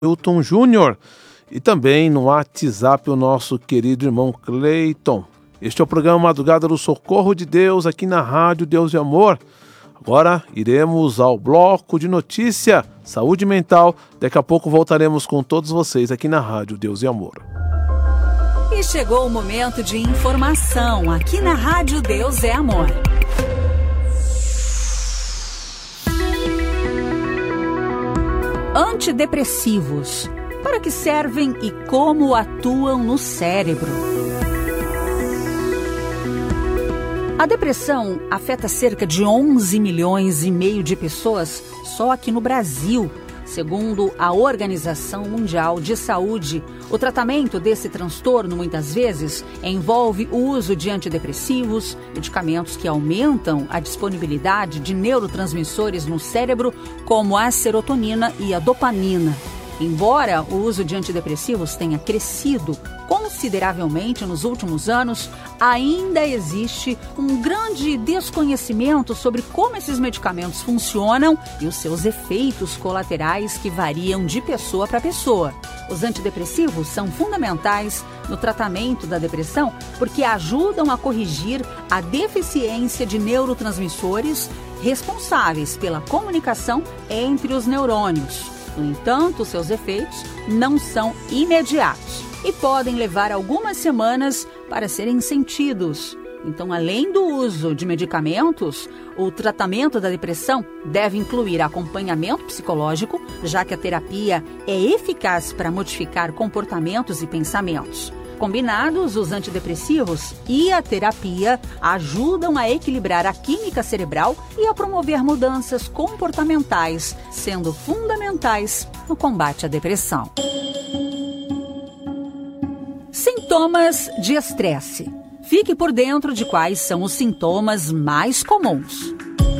Hilton Júnior e também no WhatsApp o nosso querido irmão Cleiton. Este é o programa Madrugada do Socorro de Deus aqui na Rádio Deus e Amor. Agora iremos ao bloco de notícia, saúde mental. Daqui a pouco voltaremos com todos vocês aqui na Rádio Deus e Amor. E chegou o momento de informação aqui na Rádio Deus é Amor. Antidepressivos. Para que servem e como atuam no cérebro? A depressão afeta cerca de 11 milhões e meio de pessoas só aqui no Brasil. Segundo a Organização Mundial de Saúde, o tratamento desse transtorno muitas vezes envolve o uso de antidepressivos, medicamentos que aumentam a disponibilidade de neurotransmissores no cérebro, como a serotonina e a dopamina. Embora o uso de antidepressivos tenha crescido consideravelmente nos últimos anos, ainda existe um grande desconhecimento sobre como esses medicamentos funcionam e os seus efeitos colaterais que variam de pessoa para pessoa. Os antidepressivos são fundamentais no tratamento da depressão porque ajudam a corrigir a deficiência de neurotransmissores responsáveis pela comunicação entre os neurônios. No entanto, seus efeitos não são imediatos e podem levar algumas semanas para serem sentidos. Então, além do uso de medicamentos, o tratamento da depressão deve incluir acompanhamento psicológico, já que a terapia é eficaz para modificar comportamentos e pensamentos. Combinados, os antidepressivos e a terapia ajudam a equilibrar a química cerebral e a promover mudanças comportamentais, sendo fundamentais no combate à depressão. Sintomas de estresse. Fique por dentro de quais são os sintomas mais comuns.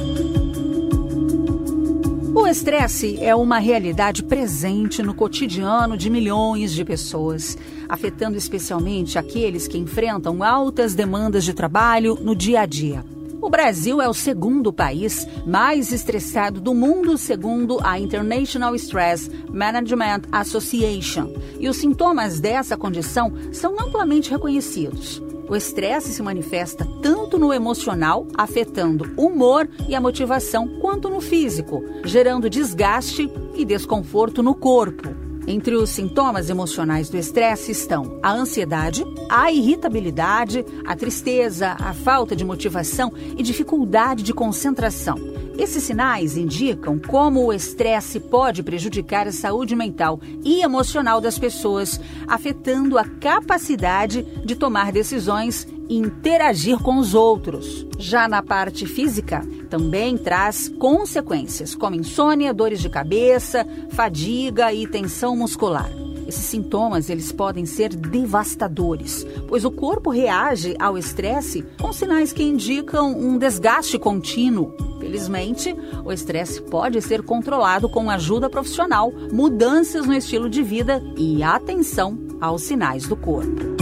O estresse é uma realidade presente no cotidiano de milhões de pessoas, afetando especialmente aqueles que enfrentam altas demandas de trabalho no dia a dia. O Brasil é o segundo país mais estressado do mundo, segundo a International Stress Management Association, e os sintomas dessa condição são amplamente reconhecidos. O estresse se manifesta tanto no emocional, afetando o humor e a motivação, quanto no físico, gerando desgaste e desconforto no corpo. Entre os sintomas emocionais do estresse estão a ansiedade, a irritabilidade, a tristeza, a falta de motivação e dificuldade de concentração. Esses sinais indicam como o estresse pode prejudicar a saúde mental e emocional das pessoas, afetando a capacidade de tomar decisões e interagir com os outros. Já na parte física, também traz consequências como insônia, dores de cabeça, fadiga e tensão muscular. Esses sintomas eles podem ser devastadores, pois o corpo reage ao estresse com sinais que indicam um desgaste contínuo. Felizmente, o estresse pode ser controlado com ajuda profissional, mudanças no estilo de vida e atenção aos sinais do corpo.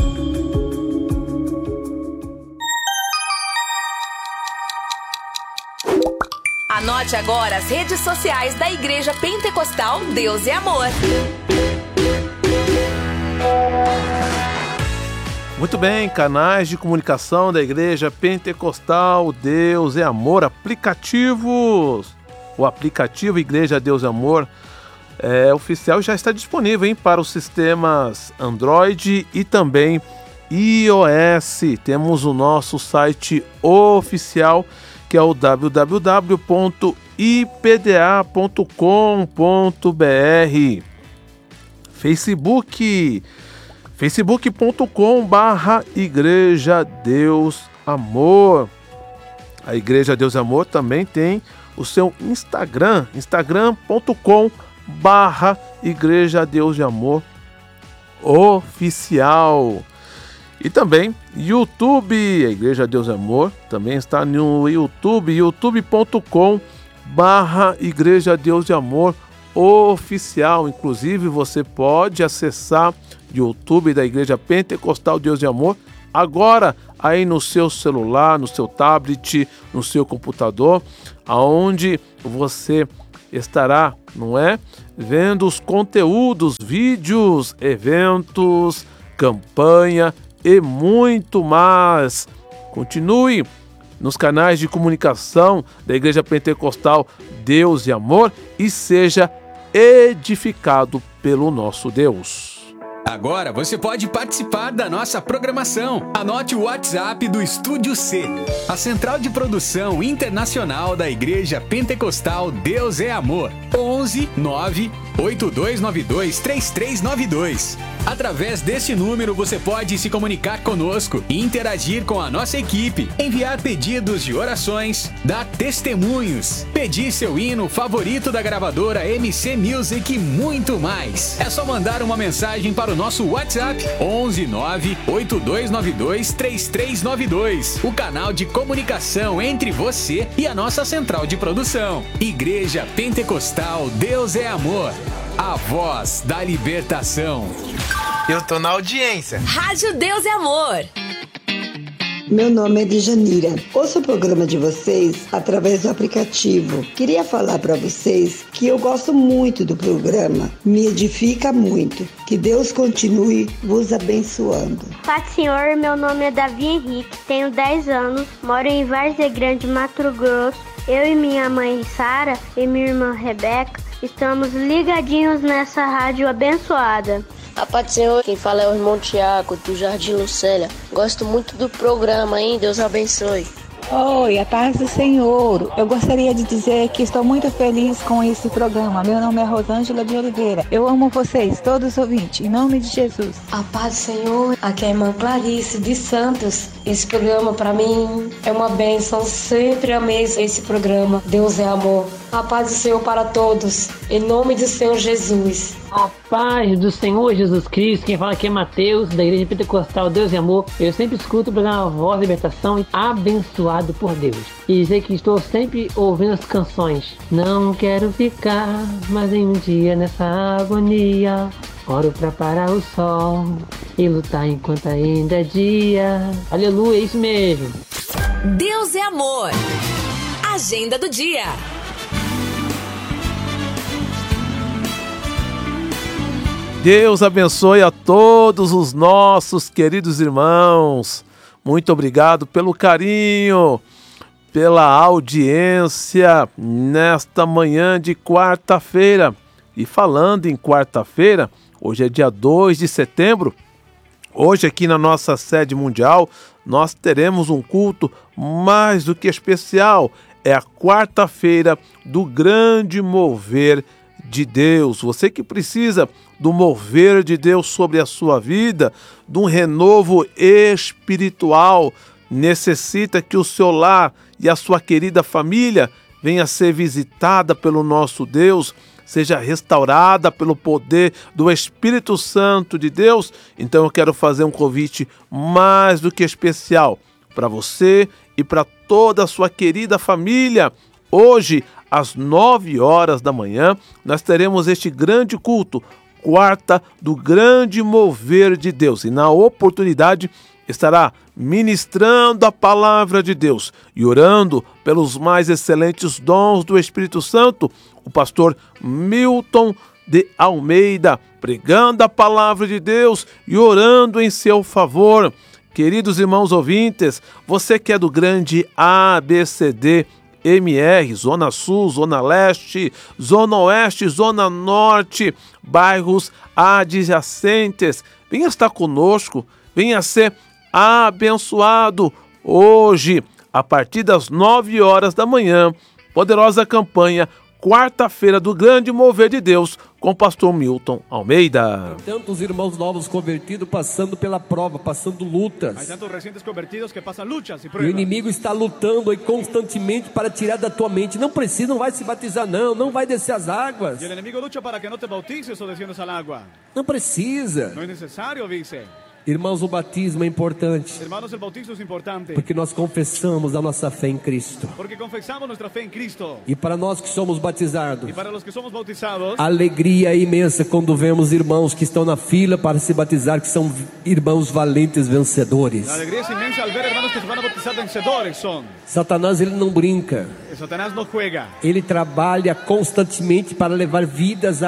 Anote agora as redes sociais da Igreja Pentecostal Deus e Amor. Muito bem, canais de comunicação da Igreja Pentecostal Deus e Amor, aplicativos. O aplicativo Igreja Deus e Amor oficial já está disponível, hein, para os sistemas Android e também iOS. Temos o nosso site oficial, que é o www.ipda.com.br. facebook.com/Igreja Deus Amor. A Igreja Deus Amor também tem o seu Instagram, instagram.com/Igreja Deus de Amor Oficial. E também YouTube, a Igreja Deus e Amor também está no YouTube, youtube.com/Igreja Deus de Amor Oficial. Inclusive você pode acessar o YouTube da Igreja Pentecostal Deus de Amor agora aí no seu celular, no seu tablet, no seu computador, aonde você estará, vendo os conteúdos, vídeos, eventos, campanha e muito mais. Continue nos canais de comunicação da Igreja Pentecostal Deus e Amor e seja edificado pelo nosso Deus. Agora você pode participar da nossa programação. Anote o WhatsApp do Estúdio C, a central de produção internacional da Igreja Pentecostal Deus é Amor. 11 9 8292 3392. Através desse número você pode se comunicar conosco e interagir com a nossa equipe, enviar pedidos de orações, dar testemunhos, pedir seu hino favorito da gravadora MC Music e muito mais. É só mandar uma mensagem para o nosso WhatsApp 11 9 8292 3392, o canal de comunicação entre você e a nossa central de produção. Igreja Pentecostal Deus é Amor, a voz da libertação. Eu tô na audiência. Rádio Deus é Amor. Meu nome é Djanira. Ouço o programa de vocês através do aplicativo. Queria falar para vocês que eu gosto muito do programa. Me edifica muito. Que Deus continue vos abençoando. Pai Senhor, meu nome é Davi Henrique, tenho 10 anos, moro em Várzea Grande, Mato Grosso. Eu e minha mãe Sara e minha irmã Rebeca estamos ligadinhos nessa rádio abençoada. A paz do Senhor, quem fala é o irmão Tiago, do Jardim Lucélia. Gosto muito do programa, hein? Deus abençoe. Oi, a paz do Senhor. Eu gostaria de dizer que estou muito feliz com esse programa. Meu nome é Rosângela de Oliveira. Eu amo vocês, todos os ouvintes, em nome de Jesus. A paz do Senhor, aqui é a irmã Clarice de Santos. Esse programa para mim é uma bênção, sempre amei esse programa. Deus é amor. A paz do Senhor para todos, em nome do Senhor Jesus. A paz do Senhor Jesus Cristo, quem fala aqui é Mateus, da Igreja Pentecostal Deus e Amor. Eu sempre escuto o programa Voz da Libertação, abençoado por Deus. E dizer que estou sempre ouvindo as canções. Não quero ficar mais em um dia nessa agonia. Oro pra parar o sol e lutar enquanto ainda é dia. Aleluia, é isso mesmo. Deus é Amor. Agenda do dia. Deus abençoe a todos os nossos queridos irmãos. Muito obrigado pelo carinho, pela audiência nesta manhã de quarta-feira. E falando em quarta-feira, hoje é dia 2 de setembro. Hoje aqui na nossa sede mundial, nós teremos um culto mais do que especial. É a quarta-feira do grande mover de Deus. Você que precisa do mover de Deus sobre a sua vida, de um renovo espiritual, necessita que o seu lar e a sua querida família venha a ser visitada pelo nosso Deus, seja restaurada pelo poder do Espírito Santo de Deus. Então eu quero fazer um convite mais do que especial para você e para toda a sua querida família. Hoje, às 9 horas da manhã, nós teremos este grande culto, quarta do grande mover de Deus. E na oportunidade estará ministrando a palavra de Deus e orando pelos mais excelentes dons do Espírito Santo, o pastor Milton de Almeida, pregando a palavra de Deus e orando em seu favor. Queridos irmãos ouvintes, você que é do grande ABCD, MR, Zona Sul, Zona Leste, Zona Oeste, Zona Norte, bairros adjacentes, venha estar conosco, venha ser abençoado. Hoje, a partir das 9 horas da manhã, poderosa campanha, quarta-feira do grande mover de Deus, com o pastor Milton Almeida. Tantos irmãos novos convertidos passando pela prova, passando lutas. Há tantos recentes convertidos que passam lutas e E o provas. inimigo está lutando aí constantemente para tirar da tua mente. Não precisa, não vai se batizar não vai descer as águas. E o inimigo luta para que não te bautices ou desciendas al agua. Não precisa. Não é necessário, dice. Irmãos, o batismo é importante. Hermanos, el bautismo es importante. Porque nós confessamos a nossa fé em Cristo. Porque confesamos nuestra fe en Cristo. E para nós que somos batizados, Y para los que somos bautizados, a alegria é imensa quando vemos irmãos que estão na fila para se batizar, que são irmãos valentes vencedores. la alegría es inmensa al ver hermanos que se van a bautizar vencedores son. Satanás, ele não brinca. Satanás no juega. Ele trabalha constantemente para levar vidas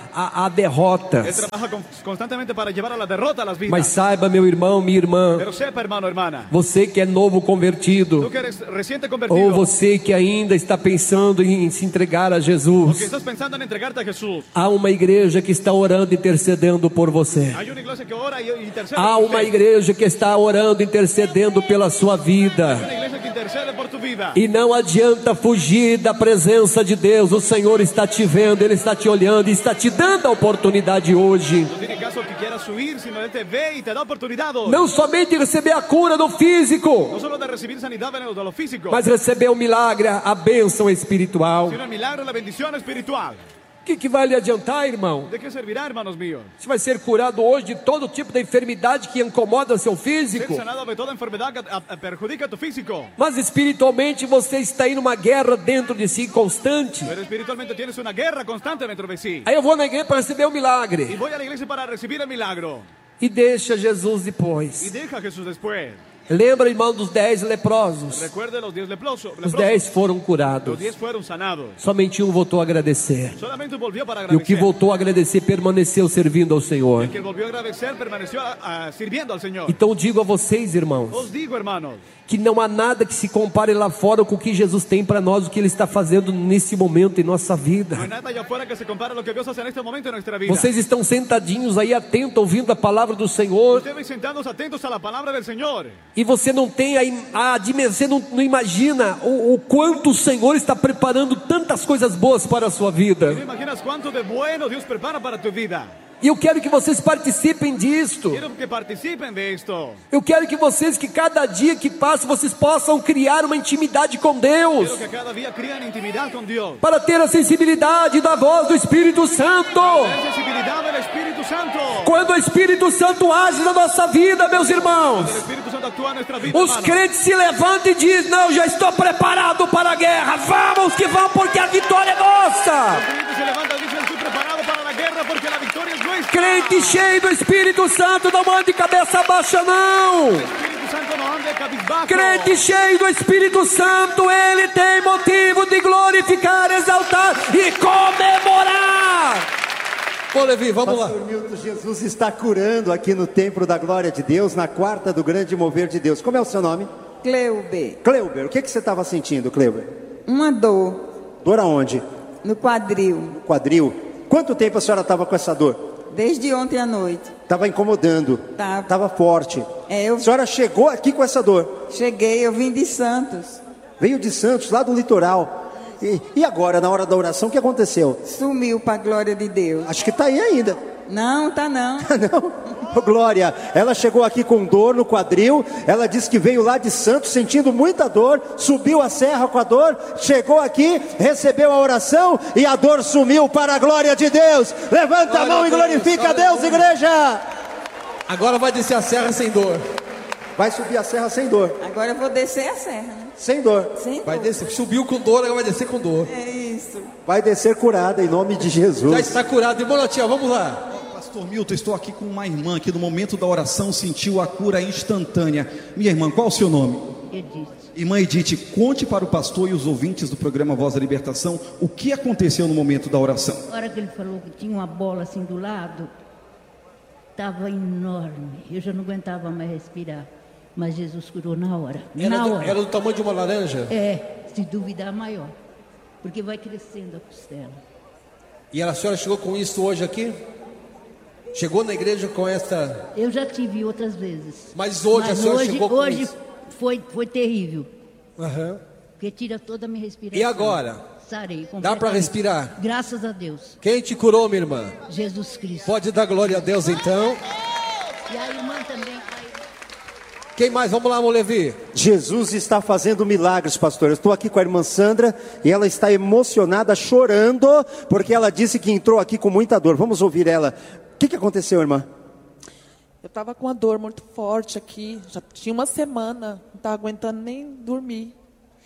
a Él derrotas. trabaja constantemente para llevar a la derrota a las vidas. Mas saiba, meu irmão, minha irmã, Pero sepa, hermano, hermana, você que é novo convertido, tú que eres reciente convertido, ou você que ainda está pensando em se entregar a o que Jesus, estás pensando en entregarte a Jesús, há uma igreja que está orando e intercedendo por você. hay una iglesia que ora y intercede Há por uma ti. igreja que está orando e intercedendo pela sua Hay una vida. iglesia que intercede por tu vida. E não adianta fugir da presença de Deus. O Senhor está te vendo, Ele está te olhando e está te dando a oportunidade hoje. No tiene caso que quieras huir, sino Él te ve y te da oportunidad hoy. Não somente receber a cura no físico, No solo de recibir sanidad de lo físico, mas receber o milagre, a bênção espiritual. sino el milagro, la bendición espiritual. O que vai lhe adiantar, irmão? ¿De qué servirá, hermanos míos? Você vai ser curado hoje de todo tipo de enfermidade que incomoda seu Ser físico. sanado de toda enfermedad que perjudica tu físico. Mas espiritualmente você está em uma guerra dentro de si constante. Pero espiritualmente tienes una guerra constante dentro de sí. Aí eu vou na igreja para receber o Y milagre. voy a la iglesia para recibir el milagro. E deixa Jesus Y depois. deja a Jesús después. Lembra, irmão, dos 10 leprosos. Recuerde los 10 leprosos. Os 10 foram Los curados. 10 fueron sanados. Somente um voltou a agradecer. Solamente volvió para E o que agradecer. voltou a agradecer permaneceu servindo ao Senhor. El que volvió a agradecer permaneció sirviendo al Señor. Então digo a vocês, irmãos, Os digo, hermanos, que não há nada que se compare lá fora com o que Jesus tem para nós, o que Ele está fazendo nesse momento em nossa vida. no hay nada allá afuera que se compare a lo que Dios hace en este momento en nuestra vida. Vocês estão sentadinhos aí, atentos, ouvindo a palavra do Senhor, Ustedes sentados atentos a la palabra del Señor. e você não tem a dimensão, você não imagina o quanto o Senhor está preparando tantas coisas boas para a sua vida. ¿No imaginas cuánto de bueno Dios prepara para tu vida? E eu quero que vocês participem disto. Quiero que participen de esto. Eu quero que vocês, que cada dia que passa, vocês possam criar uma intimidade com Deus, Quiero que cada día crean intimidad con Dios. para ter a sensibilidade da voz do Espírito Santo. La sensibilidad del Espíritu Santo. Quando o Espírito Santo age na nossa vida, meus irmãos, El Espíritu Santo actúa en nuestra vida, os hermanos. crentes se levantam e dizem: não, já estou preparado para a guerra, vamos que vamos, porque a vitória é nossa. Los creyentes se levantan y dicen: estoy preparado para la guerra porque la victoria es nuestra. Crente cheio do Espírito Santo, não ande cabeça baixa não. El Espíritu Santo no anda cabizbajo. Crente cheio do Espírito Santo, ele tem motivo de glorificar, exaltar e comemorar. Ô Levi, vamos lá. Pastor Milton, Jesus está curando aqui no Templo da Glória de Deus, na quarta do grande mover de Deus. Como é o seu nome? Cleuber. Cleuber, o que você estava sentindo, Cleuber? Uma dor Dor aonde? no quadril. Quadril. Quanto tempo a senhora estava com essa dor? Desde ontem à noite. Estava incomodando. Estava forte. A senhora chegou aqui com essa dor? Cheguei, eu vim de Santos. Veio de Santos, lá do litoral. E agora, na hora da oração, o que aconteceu? Sumiu para a glória de Deus. Acho que está aí ainda. Não, tá não. Ô, Glória, ela chegou aqui com dor no quadril. Ela disse que veio lá de Santos sentindo muita dor. Subiu a serra com a dor. Chegou aqui, recebeu a oração e a dor sumiu para a glória de Deus. Levanta a mão e glorifica a Deus, igreja. Agora vai descer a serra sem dor. Vai subir a serra sem dor. Agora eu vou descer a serra, né? Sem dor. Sem Vai dor. descer, subiu com dor, agora vai descer com dor. É isso. Vai descer curada em nome de Jesus. Já está curado. Irmão Natinha, vamos lá. Pastor Milton, estou aqui com uma irmã que no momento da oração sentiu a cura instantânea. Minha irmã, qual o seu nome? Edith. Irmã Edith, conte para o pastor e os ouvintes do programa Voz da Libertação o que aconteceu no momento da oração. Na hora que ele falou que tinha uma bola assim do lado, estava enorme. Eu já não aguentava mais respirar. Mas Jesus curou na hora. Era do tamanho de uma laranja? É, se duvidar, maior. Porque vai crescendo a costela. E a senhora chegou com isso hoje aqui? Chegou na igreja com essa... Eu já tive outras vezes. Mas hoje a senhora chegou com hoje isso? Foi terrível. Aham. Porque tira toda a minha respiração. E agora? Sarei. Dá para respirar? Graças a Deus. Quem te curou, minha irmã? Jesus Cristo. Pode dar glória a Deus então. E a irmã também. Quem mais? Vamos lá, Levi. Jesus está fazendo milagres, pastor. Eu estou aqui com a irmã Sandra e ela está emocionada, chorando, porque ela disse que entrou aqui com muita dor. Vamos ouvir ela. O que aconteceu, irmã? Eu estava com uma dor muito forte aqui, já tinha uma semana, não estava aguentando nem dormir.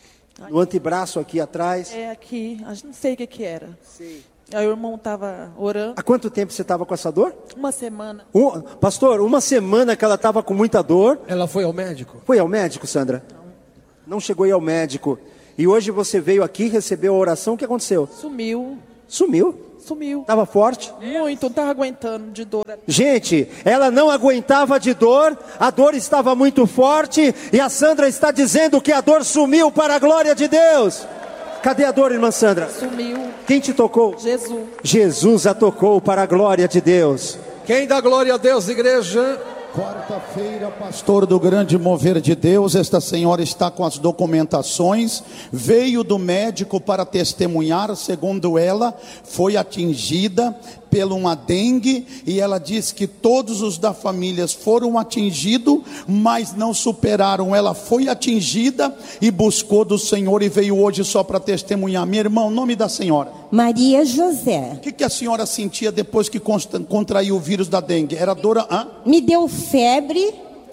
No antebraço aqui atrás? É, aqui, não sei o que era. Sei. Aí o irmão estava orando. Há quanto tempo você estava com essa dor? Uma semana. Pastor, uma semana que ela estava com muita dor. Ela foi ao médico? Foi ao médico, Sandra? Não chegou a ir ao médico. E hoje você veio aqui, recebeu a oração, o que aconteceu? Sumiu. Sumiu? Sumiu. Estava forte? Muito, não estava aguentando de dor. Gente, ela não aguentava de dor, a dor estava muito forte, e a Sandra está dizendo que a dor sumiu para a glória de Deus. Cadê a dor, irmã Sandra? Sumiu. Quem te tocou? Jesus. Jesus a tocou para a glória de Deus. Quem dá glória a Deus, igreja? Quarta-feira, pastor do Grande Mover de Deus, esta senhora está com as documentações, veio do médico para testemunhar, segundo ela, foi atingida pela uma dengue, e ela diz que todos os da família foram atingidos, mas não superaram. Ela foi atingida e buscou do Senhor e veio hoje só para testemunhar. Minha irmã, o nome da senhora? Maria José. O que a senhora sentia depois que contraiu o vírus da dengue? Era dor? Me deu febre,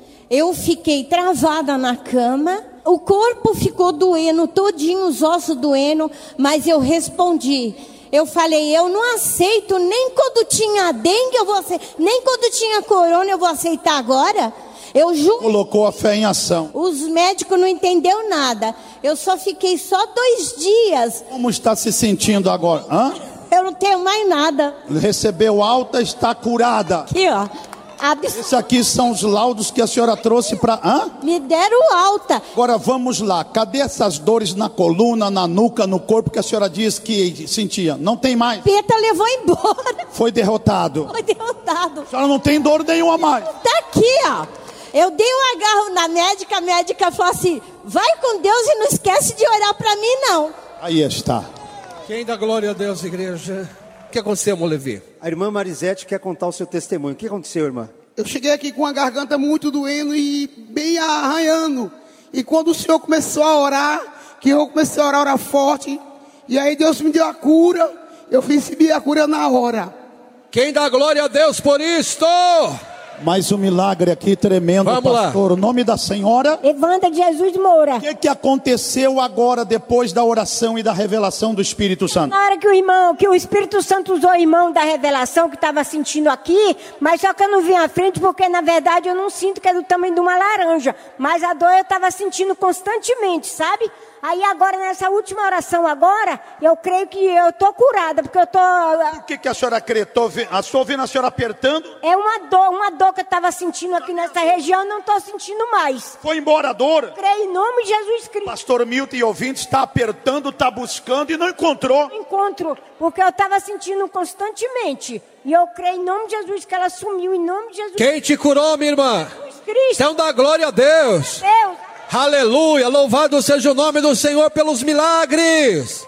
eu fiquei travada na cama, o corpo ficou doendo, todinho, os ossos doendo, mas eu respondi. Eu falei, eu não aceito, nem quando tinha dengue eu vou aceitar, nem quando tinha corona eu vou aceitar agora. Eu juro. Colocou a fé em ação. Os médicos não entenderam nada. Eu só fiquei só 2 dias. Como está se sentindo agora? Eu não tenho mais nada. Recebeu alta, está curada. Aqui, ó. Esses aqui são os laudos que a senhora trouxe para... Me deram alta. Agora vamos lá, cadê essas dores na coluna, na nuca, no corpo que a senhora diz que sentia? Não tem mais? Peta levou embora. Foi derrotado. Foi derrotado. A senhora não tem dor nenhuma mais. Tá aqui, ó. Eu dei um agarro na médica, a médica falou assim, vai com Deus e não esquece de orar para mim não. Aí está. Quem dá glória a Deus, igreja? O que aconteceu, Molevi? A irmã Marisete quer contar o seu testemunho. O que aconteceu, irmã? Eu cheguei aqui com a garganta muito doendo e bem arranhando. E quando o Senhor começou a orar, que eu comecei a orar forte, e aí Deus me deu a cura, eu recebi a cura na hora. Quem dá glória a Deus por isto? Mais um milagre aqui tremendo, vamos pastor. Lá. O nome da senhora? Evandra de Jesus Moura. O que aconteceu agora, depois da oração e da revelação do Espírito Santo? Na hora que o Espírito Santo usou o irmão da revelação, que estava sentindo aqui, mas só que eu não vi à frente, porque na verdade eu não sinto que é do tamanho de uma laranja. Mas a dor eu estava sentindo constantemente, sabe? Aí agora, nessa última oração agora, eu creio que eu estou curada, porque eu estou... Por que a senhora crê? Estou ouvindo a senhora apertando? É uma dor que eu estava sentindo aqui nessa região, não estou sentindo mais. Foi embora a dor? Creio em nome de Jesus Cristo. Pastor Milton e ouvintes, está apertando, está buscando e não encontrou. Não encontro, porque eu estava sentindo constantemente. E eu creio em nome de Jesus que ela sumiu, em nome de Jesus. Quem te curou, minha irmã? Jesus Cristo. Então dá glória a Deus. Deus. Aleluia, louvado seja o nome do Senhor pelos milagres.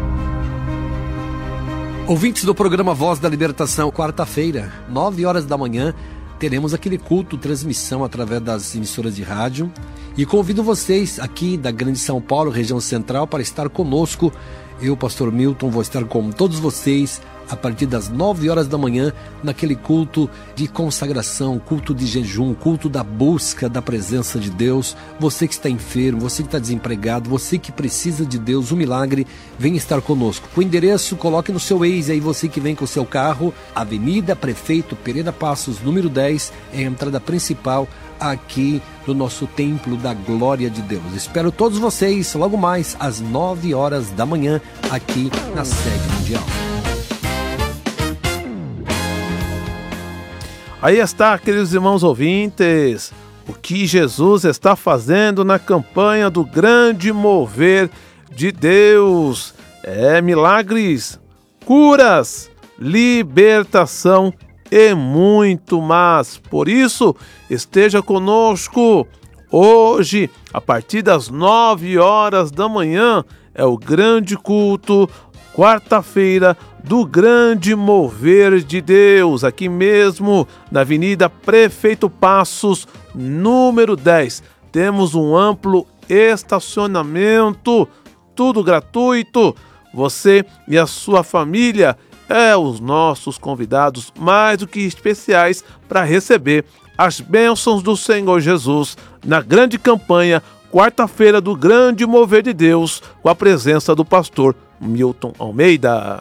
Ouvintes do programa Voz da Libertação, quarta-feira, 9h da manhã, teremos aquele culto, transmissão através das emissoras de rádio. E convido vocês aqui da Grande São Paulo, região central, para estar conosco. Eu, pastor Milton, vou estar com todos vocês a partir das 9h da manhã, naquele culto de consagração, culto de jejum, culto da busca da presença de Deus. Você que está enfermo, você que está desempregado, você que precisa de Deus, um milagre, vem estar conosco. O endereço, coloque no seu Waze aí, você que vem com o seu carro, Avenida Prefeito Pereira Passos, número 10, é a entrada principal aqui no nosso Templo da Glória de Deus. Espero todos vocês logo mais às 9h da manhã, aqui na sede mundial. Aí está, queridos irmãos ouvintes, o que Jesus está fazendo na campanha do Grande Mover de Deus. Milagres, curas, libertação e muito mais. Por isso, esteja conosco hoje, a partir das 9h da manhã, é o grande culto, quarta-feira, do Grande Mover de Deus, aqui mesmo na Avenida Prefeito Passos, número 10. Temos um amplo estacionamento, tudo gratuito. Você e a sua família os nossos convidados mais do que especiais para receber as bênçãos do Senhor Jesus na grande campanha, quarta-feira do grande mover de Deus, com a presença do pastor Milton Almeida.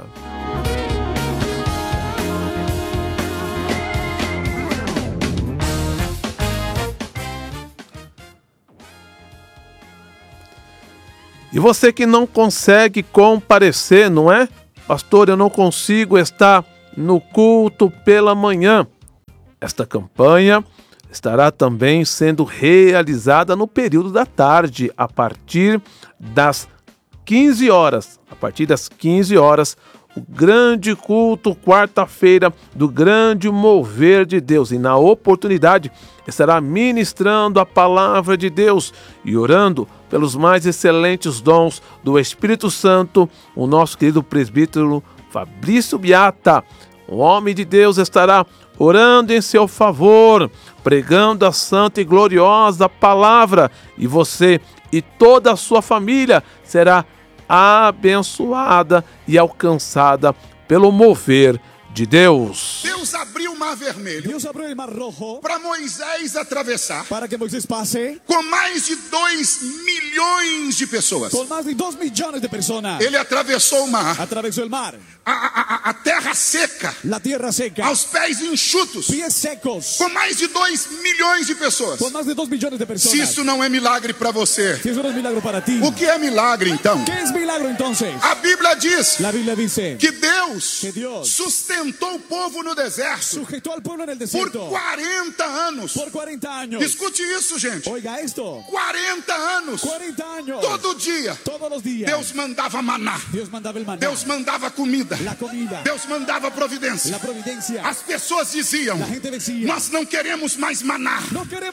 E você que não consegue comparecer, não é? Pastor, eu não consigo estar no culto pela manhã. Esta campanha estará também sendo realizada no período da tarde, a partir das 15 horas. A partir das 15 horas, o grande culto, quarta-feira, do grande mover de Deus. E na oportunidade, estará ministrando a palavra de Deus e orando pelos mais excelentes dons do Espírito Santo, o nosso querido presbítero Fabrício Biata. O homem de Deus estará orando em seu favor, pregando a santa e gloriosa palavra, e você e toda a sua família será abençoada e alcançada pelo mover de Deus. Deus abriu o mar vermelho. Deus abriu o mar rojo para Moisés atravessar. Para que Moisés passe. Com mais de 2 milhões de pessoas. Com mais de 2 milhões de pessoas. Ele atravessou o mar. Atravessou o mar. A terra seca. La tierra seca. Aos pés enxutos. Pies secos. Com mais de 2 milhões de pessoas. Com mais de 2 milhões de pessoas. Se isso não é milagre para você. Se isso não é milagre para ti. O que é milagre então? Que é milagre então? A Bíblia diz. La Biblia dice. Que Deus sustentou o povo no deserto. Sujetó al pueblo en el desierto. Por 40 anos. Por 40 anos. Escute isso, gente. Oiga esto. 40 anos. 40 anos. Todo dia. Todos os dias. Deus mandava maná. Deus mandava el maná. Deus mandava comida. La comida. Deus mandava providência. La providencia. As pessoas diziam: La gente decía, nós não queremos mais maná. Não queremos